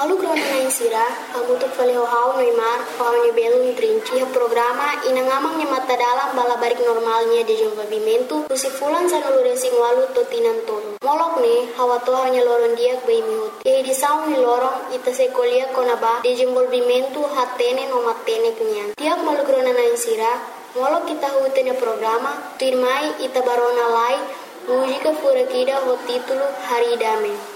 Malu krona na insira, amutu fale hau Neymar, hau ne belo trinci programa inangamang ne mata dalam balabarik normalnya de desenvolvimento, usi fulan sa nuluresi walu totinan tolo. Molok ne, hawa to hanya loron diak bai mihut. Ye di saung ni lorong ita sekolia konaba desenvolvimento hatene no matene kenyan. Tiak malu krona na insira, molok kita hutene programa, tirmai ita barona lai, música furakida ho título Haridame.